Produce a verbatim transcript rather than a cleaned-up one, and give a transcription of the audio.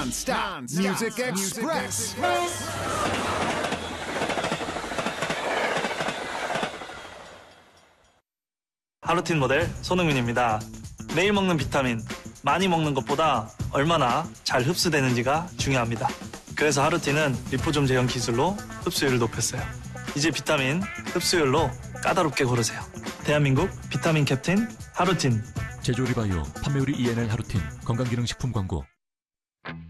Non-stop Music Express. 하루틴 모델 손흥민입니다. 매일 먹는 비타민, 많이 먹는 것보다 얼마나 잘 흡수되는지가 중요합니다. 그래서 하루틴은 리포좀 제형 기술로 흡수율을 높였어요. 이제 비타민 흡수율로 까다롭게 고르세요. 대한민국 비타민 캡틴 하루틴. 제조리바이오 판매우리 이엔엘 하루틴 건강기능식품 광고.